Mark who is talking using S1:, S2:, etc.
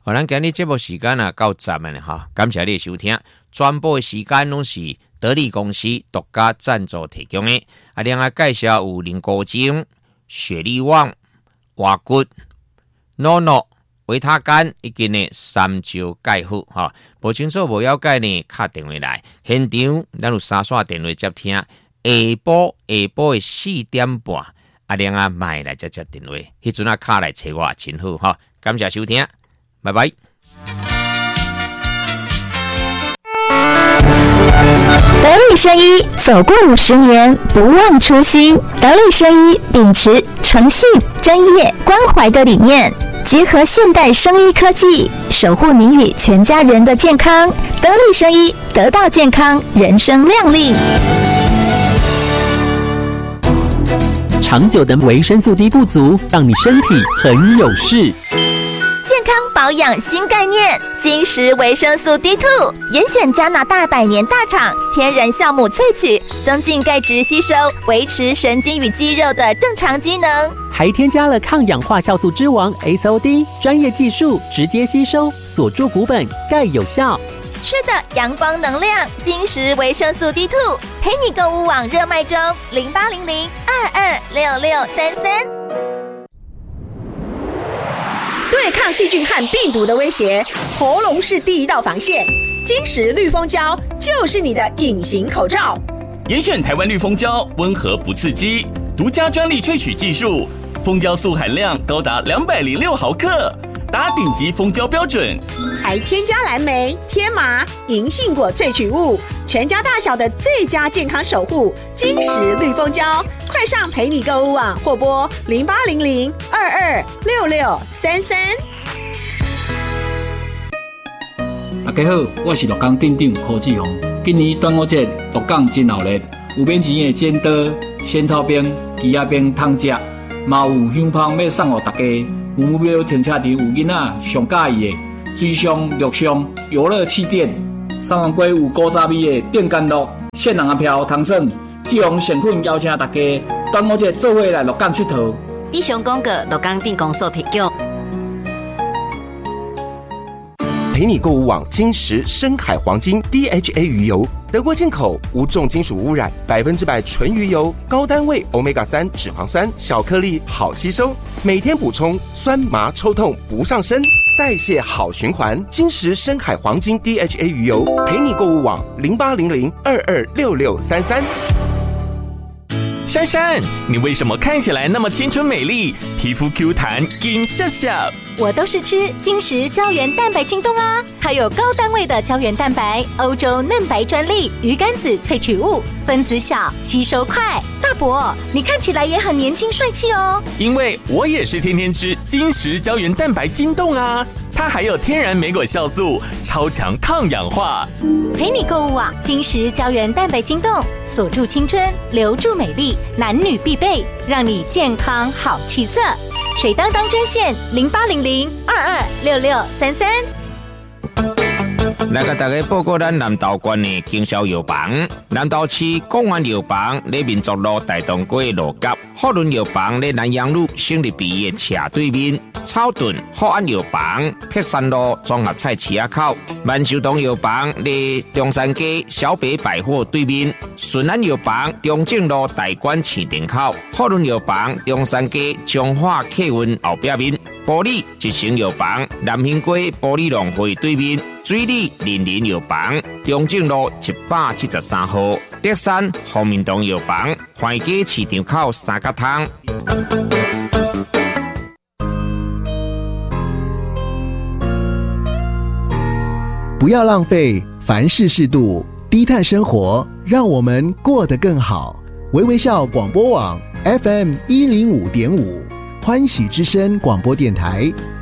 S1: 咱今日节目时间啊到站了哈，感谢你的收听。全部的时间拢是得力公司独家赞助提供的。另外介绍有菱果精、雪利旺、瓦骨、NONO、维他干以及呢三焦钙护哈。无清楚无了解呢，打电话来现场，咱有3线电话接听。下晡的4点半，另外买来接电话，迄阵卡来找我真好哈。感谢收听，拜拜。
S2: 得力生医走过50年，不忘初心。得力生医秉持诚信、专业、关怀的理念，结合现代生医科技，守护您与全家人的健康。得力生医，得到健康，人生亮丽。
S3: 长久的维生素 D 不足，让你身体很有事。
S2: 健康保养新概念，金石维生素 D2， 严选加拿大100年大厂天然酵母萃取，增进钙质吸收，维持神经与肌肉的正常机能，
S3: 还添加了抗氧化酵素之王 SOD， 专业技术直接吸收，锁住骨本，钙有效。
S2: 吃的阳光能量，金石维生素 D2， 陪你购物网热卖中，0800-226633。
S4: 对抗细菌和病毒的威胁，喉咙是第一道防线。金石绿蜂胶就是你的隐形口罩。
S5: 严选台湾绿蜂胶，温和不刺激，独家专利萃取技术，蜂胶素含量高达206毫克，达顶级蜂胶标准，
S4: 还添加蓝莓、天麻、银杏果萃取物，全家大小的最佳健康守护。金石绿蜂胶，快上陪你购物网或拨0800-226633。
S6: 大家好，我是鹿港镇长柯志宏。今年端午节鹿港真热闹，有免钱的煎刀、仙草冰、鸡仔冰通吃，嘛有香芳要送给大家。有目标停车场有囡仔上喜意的水上、陆上游乐气垫，三万龟有古早味的电干乐，限人的票通耍。志宏诚恳邀请大家端午节做伙来鹿港佚佗。
S7: 以上广告鹿港镇公所提供。
S8: 陪你购物网金石深海黄金 DHA 鱼油，德国进口，无重金属污染，100%纯鱼油，高单位 Omega-3 脂肪酸，小颗粒，好吸收，每天补充，酸麻抽痛不上身，代谢好循环。金石深海黄金 DHA 鱼油，陪你购物网0800-226633。
S5: 珊珊，你为什么看起来那么青春美丽，皮肤 Q 弹，金笑笑？
S2: 我都是吃金石胶原蛋白晶冻啊，它有高单位的胶原蛋白，欧洲嫩白专利，鱼肝子萃取物，分子小，吸收快。大伯，你看起来也很年轻帅气哦。
S5: 因为我也是天天吃金石胶原蛋白晶冻啊，它还有天然莓果酵素，超强抗氧化。
S2: 陪你购物网金石胶原蛋白晶冻，锁住青春，留住美丽，男女必备，让你健康好气色。水当当专线0800-226633。
S1: 来给大家报告咱南投县的经销药房。南投市公园药房在民族路大东街路角，福伦药房在南阳路胜利病院的斜对面，草屯福安药房碧山路综合菜市口，万寿堂药房在中山街小北百货对面，顺安药房中正路大馆市场口，福伦药房中山街彰化客运后壁面，玻璃一成药房南兴街玻璃农会对面，水里林林药房中正路173号，德山福民堂药房环街市场口三角汤。
S9: 不要浪费，凡事适度，低碳生活，让我们过得更好。微微笑广播网 FM105.5，欢喜之声广播电台